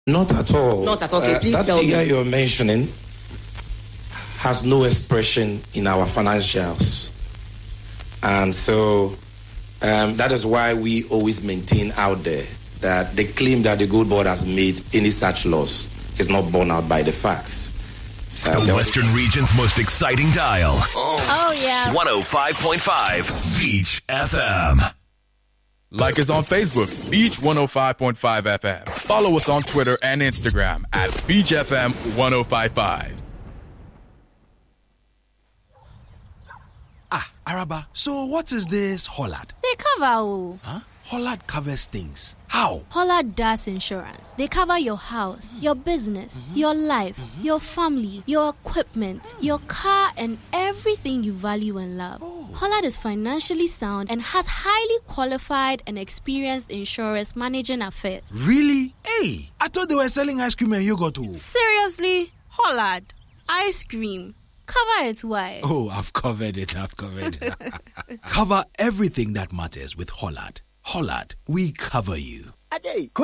Not at all. Not at all. Okay, please that tell figure me. you're mentioning has no expression in our financials. And so that is why we always maintain out there that the claim that the Gold Board has made any such loss is not borne out by the facts. The Western region's most exciting dial. Oh, yeah. 105.5 Beach FM. Like us on Facebook, Beach 105.5 FM. Follow us on Twitter and Instagram at Beach FM 1055. Araba, so what is this Hollard? They cover. Huh? Hollard covers things. How? Hollard does insurance. They cover your house, your business, your life, your family, your equipment, your car, and everything you value and love. Hollard is financially sound and has highly qualified and experienced insurers managing affairs. Really? Hey, I thought they were selling ice cream and yogurt too. Seriously? Hollard? Ice cream? Cover it, why? Oh, I've covered it. Cover everything that matters with Hollard. Hollard, we cover you.